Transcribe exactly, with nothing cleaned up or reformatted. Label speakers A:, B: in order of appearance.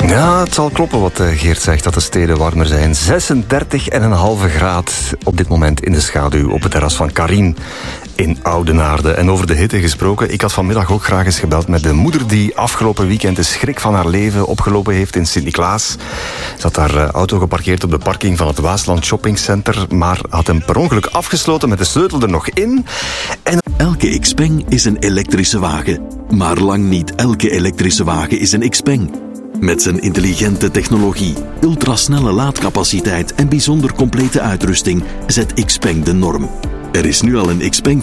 A: Ja, het zal kloppen wat Geert zegt, dat de steden warmer zijn. zesendertig komma vijf graad op dit moment in de schaduw op het terras van Karin in Oudenaarde. En over de hitte gesproken, ik had vanmiddag ook graag eens gebeld met de moeder die afgelopen weekend de schrik van haar leven opgelopen heeft in Sint-Niklaas. Ze had haar auto geparkeerd op de parking van het Waasland Shoppingcenter, maar had hem per ongeluk afgesloten met de sleutel er nog in. En...
B: Elke Xpeng is een elektrische wagen, maar lang niet elke elektrische wagen is een Xpeng. Met zijn intelligente technologie, ultrasnelle laadcapaciteit en bijzonder complete uitrusting zet Xpeng de norm. Er is nu al een Xpeng